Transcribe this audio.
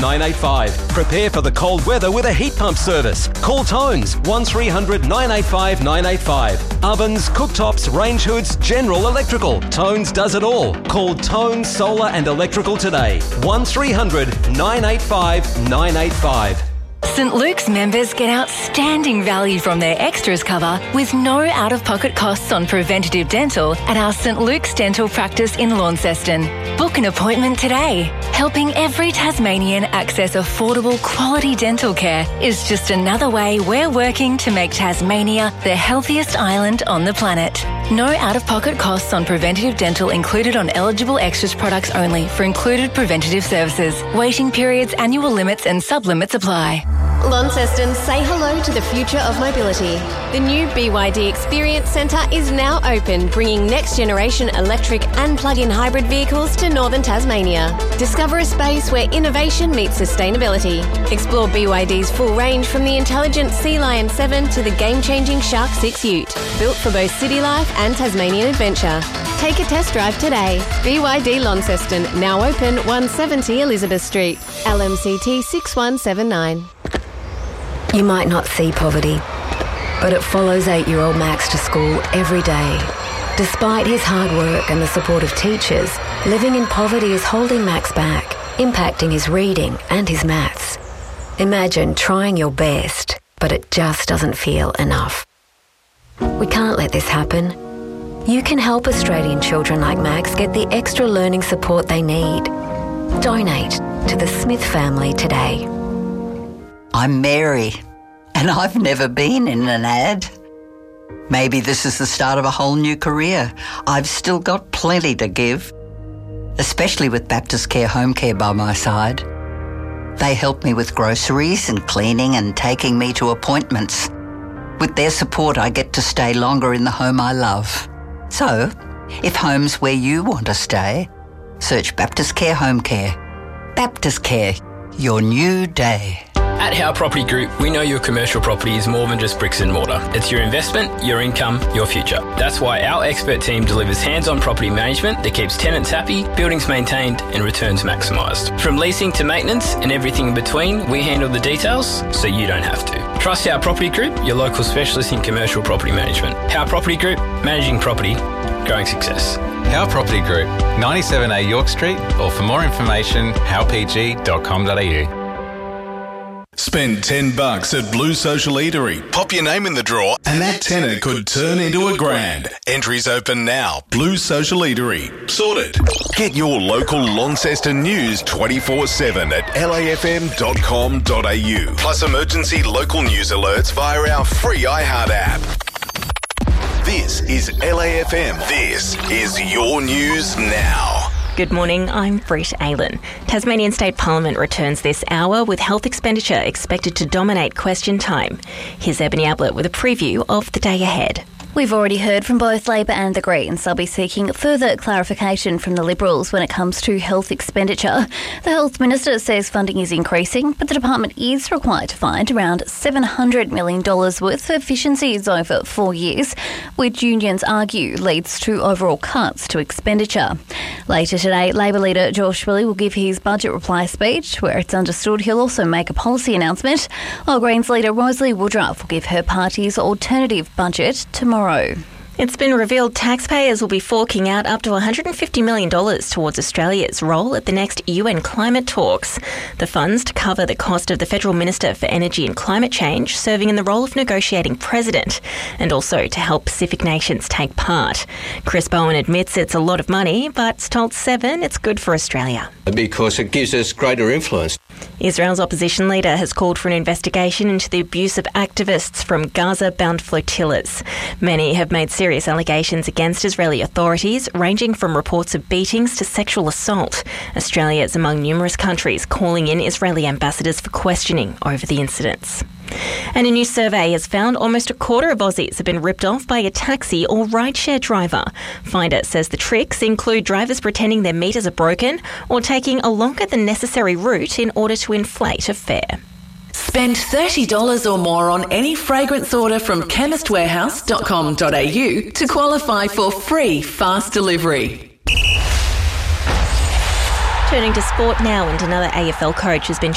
985. Prepare for the cold weather with a heat pump service. Call Tones 1300 985 985. Ovens, cooktops, range hoods, general electrical. Tones does it all. Call Tones Solar and Electrical today. 1300 985 985. St Luke's members get outstanding value from their extras cover with no out-of-pocket costs on preventative dental at our St Luke's Dental Practice in Launceston. Book an appointment today. Helping every Tasmanian access affordable quality dental care is just another way we're working to make Tasmania the healthiest island on the planet. No out-of-pocket costs on preventative dental included on eligible extras products only for included preventative services. Waiting periods, annual limits and sub-limits apply. Launceston, say hello to the future of mobility. The new BYD Experience Centre is now open, bringing next-generation electric and plug-in hybrid vehicles to northern Tasmania. Discover a space where innovation meets sustainability. Explore BYD's full range from the intelligent Sea Lion 7 to the game-changing Shark 6 Ute, built for both city life and Tasmanian adventure. Take a test drive today. BYD Launceston, now open 170 Elizabeth Street. LMCT 6179. You might not see poverty, but it follows 8-year-old Max to school every day. Despite his hard work and the support of teachers, living in poverty is holding Max back, impacting his reading and his maths. Imagine trying your best, but it just doesn't feel enough. We can't let this happen. You can help Australian children like Max get the extra learning support they need. Donate to the Smith family today. I'm Mary, and I've never been in an ad. Maybe this is the start of a whole new career. I've still got plenty to give, especially with Baptist Care Home Care by my side. They help me with groceries and cleaning and taking me to appointments. With their support, I get to stay longer in the home I love. So, if home's where you want to stay, search Baptist Care Home Care. Baptist Care, your new day. At Howe Property Group, we know your commercial property is more than just bricks and mortar. It's your investment, your income, your future. That's why our expert team delivers hands-on property management that keeps tenants happy, buildings maintained and returns maximised. From leasing to maintenance and everything in between, we handle the details so you don't have to. Trust Howe Property Group, your local specialist in commercial property management. Howe Property Group, managing property, growing success. Howe Property Group, 97A York Street, or for more information, howpg.com.au. Spend $10 at Blue Social Eatery. Pop your name in the draw and that tenner could turn into $1,000. Entries open now. Blue Social Eatery. Sorted. Get your local Launceston news 24/7 at lafm.com.au. Plus emergency local news alerts via our free iHeart app. This is LAFM. This is your news now. Good morning, I'm Brett Aylen. Tasmanian State Parliament returns this hour with health expenditure expected to dominate question time. Here's Ebony Ablett with a preview of the day ahead. We've already heard from both Labor and the Greens. They'll be seeking further clarification from the Liberals when it comes to health expenditure. The Health Minister says funding is increasing, but the department is required to find around $700 million worth of efficiencies over 4 years, which unions argue leads to overall cuts to expenditure. Later today, Labor leader Josh Willey will give his budget reply speech, where it's understood he'll also make a policy announcement, while Greens leader Rosalie Woodruff will give her party's alternative budget tomorrow. It's been revealed taxpayers will be forking out up to $150 million towards Australia's role at the next UN climate talks. The funds to cover the cost of the Federal Minister for Energy and Climate Change serving in the role of negotiating president, and also to help Pacific nations take part. Chris Bowen admits it's a lot of money, but told Seven it's good for Australia. Because it gives us greater influence. Israel's opposition leader has called for an investigation into the abuse of activists from Gaza-bound flotillas. Many have made serious allegations against Israeli authorities, ranging from reports of beatings to sexual assault. Australia is among numerous countries calling in Israeli ambassadors for questioning over the incidents. And a new survey has found almost a quarter of Aussies have been ripped off by a taxi or rideshare driver. Finder says the tricks include drivers pretending their meters are broken or taking a longer than necessary route in order to inflate a fare. Spend $30 or more on any fragrance order from chemistwarehouse.com.au to qualify for free fast delivery. Turning to sport now, and another AFL coach has been